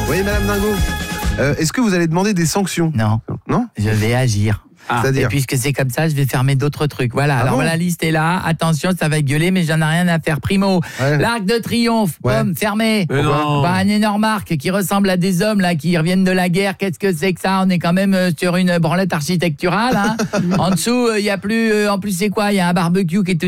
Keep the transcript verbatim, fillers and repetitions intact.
Oui, Madame Dingo. Euh, est-ce que vous allez demander des sanctions? Non. Non? Je vais agir. Ah, Et puisque c'est comme ça, je vais fermer d'autres trucs. Voilà, ah alors bon la liste est là. Attention, ça va gueuler, mais j'en ai rien à faire. Primo, ouais. l'Arc de Triomphe, ouais. pomme, fermé. Non. Bah, un énorme arc qui ressemble à des hommes là qui reviennent de la guerre. Qu'est-ce que c'est que ça? On est quand même euh, sur une branlette architecturale. Hein. En dessous, il euh, y a plus... Euh, en plus, c'est quoi? Il y a un barbecue qui est